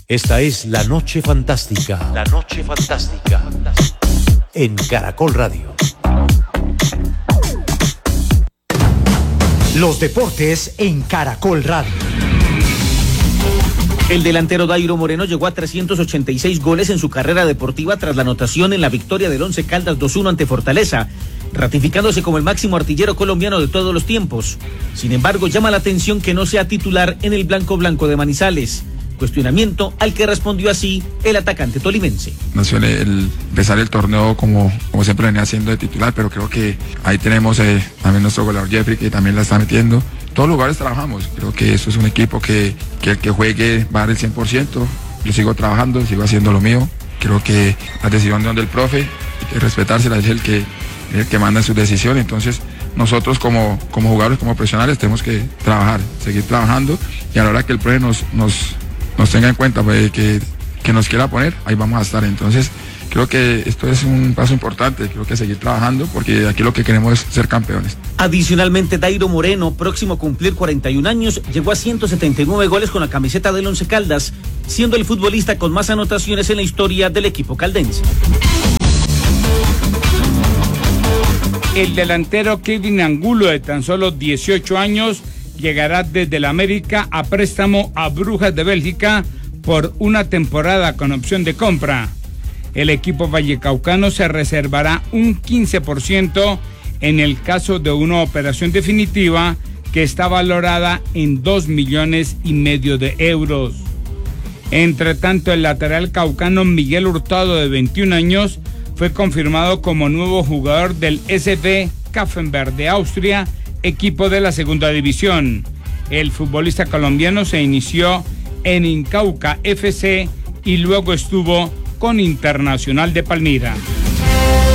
Esta es La Noche Fantástica. La Noche Fantástica. En Caracol Radio. Los deportes en Caracol Radio. El delantero Dairo Moreno llegó a 386 goles en su carrera deportiva tras la anotación en la victoria del Once Caldas 2-1 ante Fortaleza, ratificándose como el máximo artillero colombiano de todos los tiempos. Sin embargo, llama la atención que no sea titular en el Blanco Blanco de Manizales. Cuestionamiento al que respondió así el atacante tolimense. No suele empezar el torneo como siempre venía haciendo de titular, pero creo que ahí tenemos también nuestro goleador Jeffrey, que también la está metiendo. En todos los lugares trabajamos, creo que esto es un equipo que el que juegue va a dar el 100%, yo sigo trabajando, sigo haciendo lo mío. Creo que la decisión del profe, hay que respetársela, es el que manda en su decisión. Entonces nosotros como jugadores, como profesionales tenemos que trabajar, seguir trabajando, y a la hora que el profe nos tenga en cuenta, pues, que nos quiera poner, ahí vamos a estar. Entonces creo que esto es un paso importante, creo que seguir trabajando, porque aquí lo que queremos es ser campeones. Adicionalmente, Dairo Moreno, próximo a cumplir 41 años, llegó a 179 goles con la camiseta del Once Caldas, siendo el futbolista con más anotaciones en la historia del equipo caldense. El delantero Kevin Angulo, de tan solo 18 años, llegará desde el América a préstamo a Brujas de Bélgica por una temporada con opción de compra. El equipo vallecaucano se reservará un 15% en el caso de una operación definitiva que está valorada en 2,5 millones de euros. Entre tanto, el lateral caucano Miguel Hurtado, de 21 años, fue confirmado como nuevo jugador del SV Kaffenberg de Austria, equipo de la segunda división. El futbolista colombiano se inició en Incauca FC y luego estuvo con Internacional de Palmira.